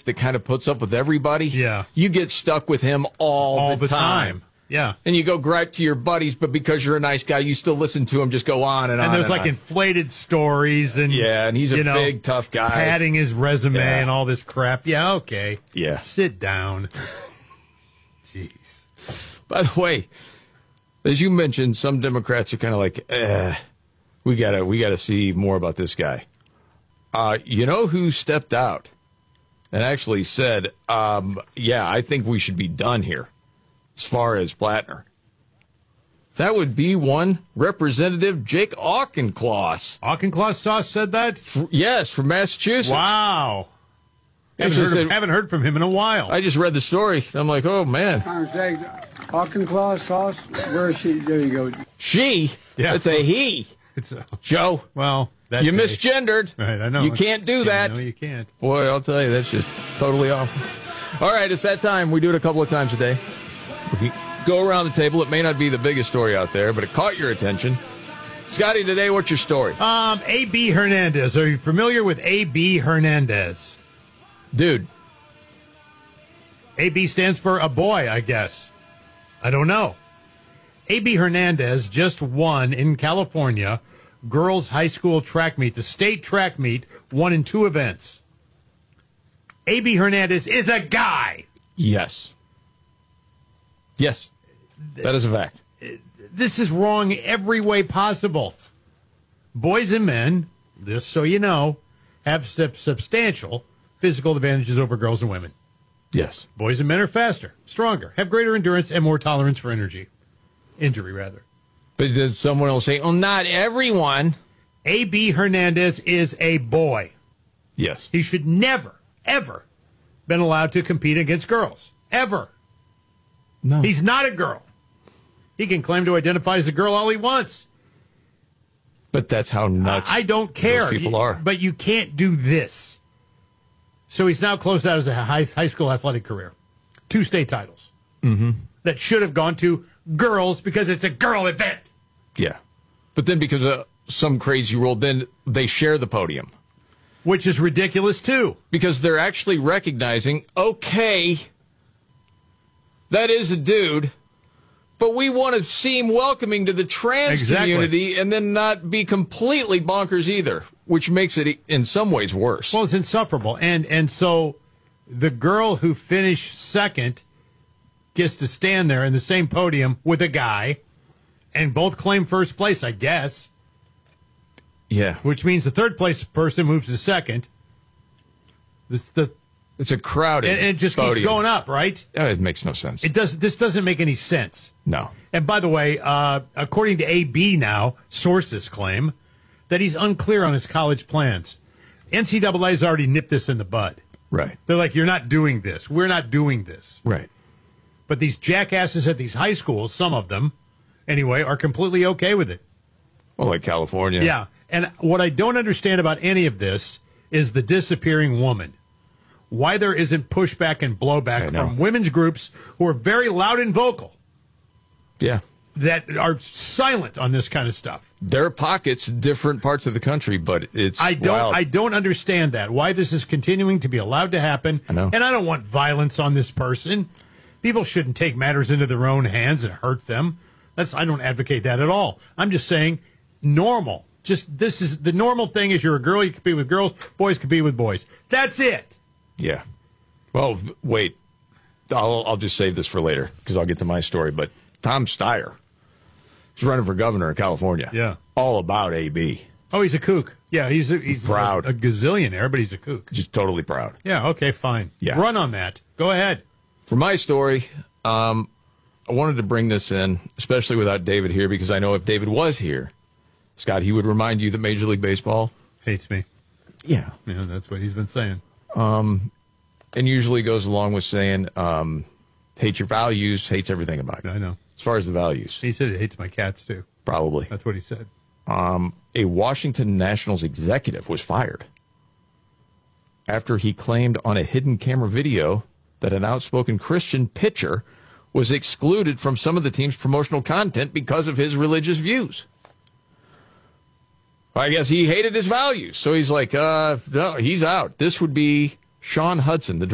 that kind of puts up with everybody. Yeah. You get stuck with him all the time. Yeah. And you go gripe to your buddies, but because you're a nice guy, you still listen to him just go on and on. And there's on. inflated stories and and he's a big, tough guy. Padding his resume and all this crap. Yeah, okay. Yeah. Sit down. Jeez. By the way, as you mentioned, some Democrats are kind of like, we gotta see more about this guy. You know who stepped out and actually said, I think we should be done here as far as Blattner? That would be one Representative Jake Auchincloss. Auchincloss said that? Yes, from Massachusetts. Wow. Haven't heard from him in a while. I just read the story. I'm like, oh, man. Auchincloss sauce? Where is she? There you go. She? Yeah. It's a he. Joe. Well, that's you misgendered. Right, I know. You can't do that. No, you can't. Boy, I'll tell you, that's just totally off. All right, it's that time. We do it a couple of times a day. We go around the table. It may not be the biggest story out there, but it caught your attention. Scotty, today, what's your story? A.B. Hernandez. Are you familiar with A.B. Hernandez? Dude. A.B. stands for a boy, I guess. I don't know. A.B. Hernandez just won in California girls' high school track meet. The state track meet won in 2 events. A.B. Hernandez is a guy. Yes. Yes. That is a fact. This is wrong every way possible. Boys and men, just so you know, have substantial physical advantages over girls and women. Yes. Boys and men are faster, stronger, have greater endurance, and more tolerance for injury. But did someone else say, oh, not everyone? A.B. Hernandez is a boy. Yes. He should never, ever been allowed to compete against girls. Ever. No. He's not a girl. He can claim to identify as a girl all he wants. But that's how nuts I don't care. Those people are. But you can't do this. So he's now closed out his high school athletic career. 2 state titles. Mm-hmm. That should have gone to girls because it's a girl event. Yeah. But then because of some crazy rule, then they share the podium. Which is ridiculous, too. Because they're actually recognizing, okay, that is a dude, but we want to seem welcoming to the trans community and then not be completely bonkers either, which makes it in some ways worse. Well, it's insufferable. And so the girl who finished second gets to stand there in the same podium with a guy and both claim first place, I guess. Yeah. Which means the third place person moves to second. It's a crowded and it just podium. Keeps going up, right? It makes no sense. This doesn't make any sense. No. And by the way, according to AB now, sources claim that he's unclear on his college plans. NCAA's already nipped this in the bud. Right. They're like, you're not doing this. We're not doing this. Right. But these jackasses at these high schools, some of them, anyway, are completely okay with it. Well, like California. Yeah. And what I don't understand about any of this is the disappearing woman. Why there isn't pushback and blowback from women's groups who are very loud and vocal. Yeah. That are silent on this kind of stuff. There are pockets, different parts of the country, but it's wild. I don't understand that. Why this is continuing to be allowed to happen. I know. And I don't want violence on this person. People shouldn't take matters into their own hands and hurt them. I don't advocate that at all. I'm just saying normal. This is the normal thing is you're a girl, you compete with girls, boys compete with boys. That's it. Yeah. Well, wait. I'll just save this for later because I'll get to my story. But Tom Steyer is running for governor of California. Yeah. All about AB. Oh, he's a kook. Yeah, he's proud. A gazillionaire, but he's a kook. Just totally proud. Yeah, okay, fine. Yeah. Run on that. Go ahead. For my story, I wanted to bring this in, especially without David here, because I know if David was here, Scott, he would remind you that Major League Baseball hates me. Yeah. Yeah, that's what he's been saying. And usually goes along with saying, hate your values, hates everything about you. I know. As far as the values. He said he hates my cats, too. Probably. That's what he said. A Washington Nationals executive was fired after he claimed on a hidden camera video that an outspoken Christian pitcher was excluded from some of the team's promotional content because of his religious views. I guess he hated his values. So he's like, no, he's out. This would be Sean Hudson, the